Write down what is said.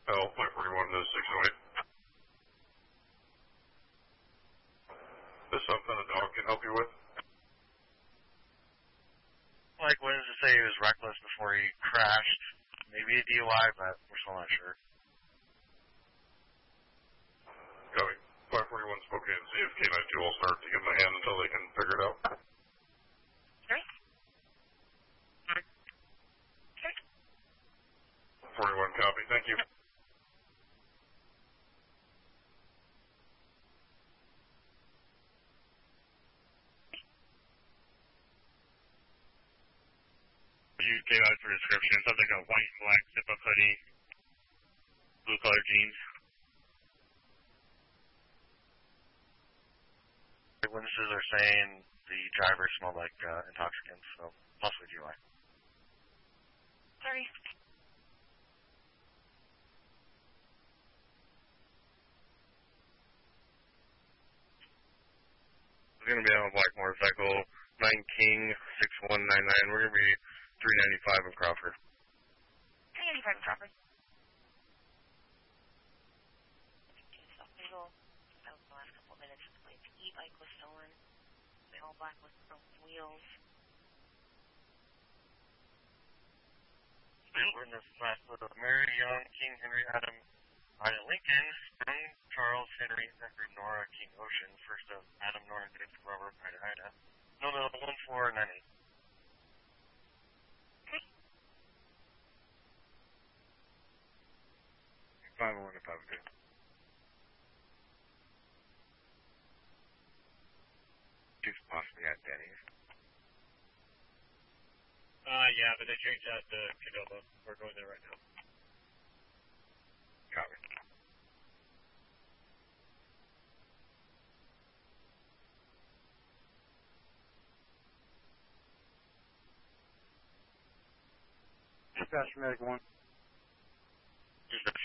Flight 41 to 608. Is this something a dog can help you with? Like, what does it say? He was reckless before he crashed. Maybe a DUI, but we're still not sure. Copy. Flight 41 Spokane. See if K92 will start to give him a hand until they can figure it out. Okay. 41 copy. Thank you. You gave out for description. Sounds like a white and black zip-up hoodie, blue colored jeans. Witnesses are saying the driver smelled like intoxicants, so possibly DUI. Sorry. It's going to be on a black motorcycle, 9 King 6199. We're going to be 395 in Crawford. 395 in Crawford. That was the last couple of minutes. The e-bike was stolen. The all black with broken wheels. We're in this last photo. Mary Young, King Henry Adam, Ida Lincoln, Young Charles Henry Zachary Nora King Ocean. First of Adam Nora David Robert Ida. No, 1498. 501 if I would do. She's possibly at Denny's. Yeah, but they changed that to Qdoba. We're going there right now. Copy. Dispatch Medic 1. Dispatch